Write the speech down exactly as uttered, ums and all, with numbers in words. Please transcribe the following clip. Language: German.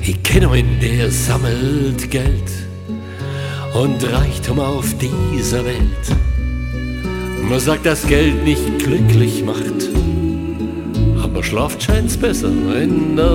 Ich kenn einen, der sammelt Geld und Reichtum auf dieser Welt. Man sagt, dass Geld nicht glücklich macht, aber schlaft scheint's besser in der